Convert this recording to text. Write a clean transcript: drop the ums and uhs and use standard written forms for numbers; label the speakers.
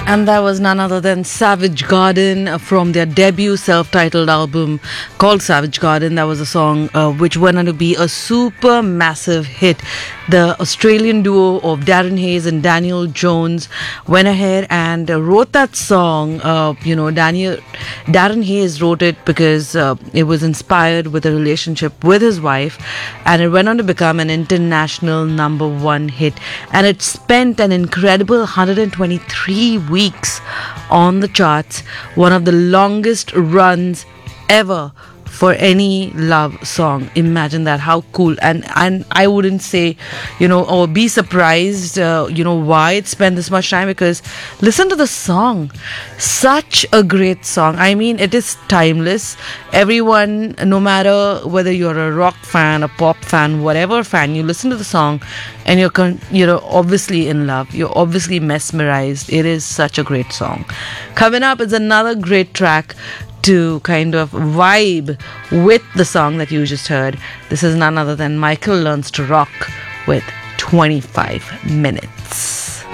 Speaker 1: And that was none other than Savage Garden from their debut self-titled album called Savage Garden. That was a song which went on to be a super massive hit. The Australian duo of Darren Hayes and Daniel Jones went ahead and wrote that song. Darren Hayes wrote it because it was inspired with a relationship with his wife, and it went on to become an international number one hit. And it spent an incredible 123 weeks on the charts, one of the longest runs ever for any love song. Imagine that, how cool. And I wouldn't say, or be surprised, why it spent this much time, because listen to the song. Such a great song. I mean, it is timeless. Everyone, no matter whether you're a rock fan, a pop fan, whatever fan, you listen to the song and you're obviously in love. You're obviously mesmerized. It is such a great song. Coming up is another great track to kind of vibe with the song that you just heard. This is none other than Michael Learns to Rock with 25 Minutes.